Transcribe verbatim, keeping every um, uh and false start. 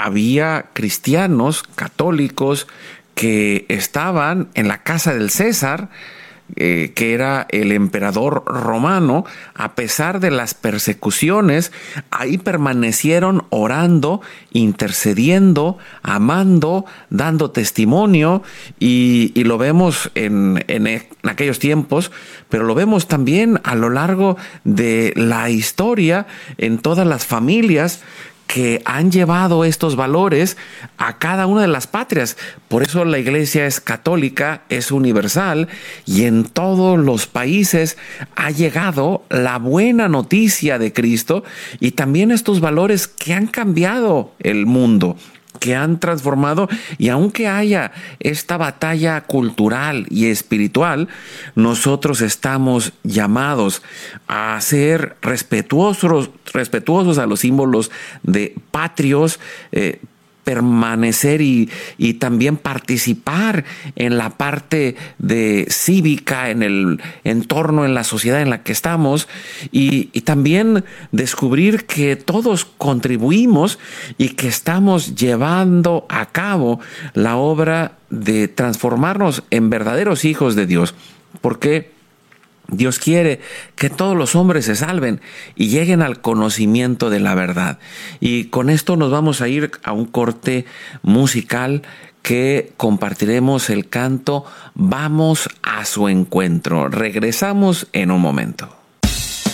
había cristianos católicos que estaban en la casa del César, eh, que era el emperador romano. A pesar de las persecuciones, ahí permanecieron orando, intercediendo, amando, dando testimonio, y, y lo vemos en, en, en aquellos tiempos, pero lo vemos también a lo largo de la historia en todas las familias que han llevado estos valores a cada una de las patrias. Por eso la iglesia es católica, es universal, y en todos los países ha llegado la buena noticia de Cristo, y también estos valores que han cambiado el mundo, que han transformado. Y aunque haya esta batalla cultural y espiritual, nosotros estamos llamados a ser respetuosos, respetuosos a los símbolos de patrios, eh, permanecer y, y también participar en la parte de cívica, en el entorno, en la sociedad en la que estamos, y, y también descubrir que todos contribuimos y que estamos llevando a cabo la obra de transformarnos en verdaderos hijos de Dios, porque Dios quiere que todos los hombres se salven y lleguen al conocimiento de la verdad. Y con esto nos vamos a ir a un corte musical que compartiremos el canto Vamos a su encuentro. Regresamos en un momento.